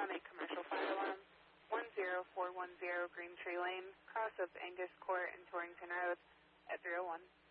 1 commercial fire alarm, 10410 Green Tree Lane, cross of Angus Court and Torrington Road at 301.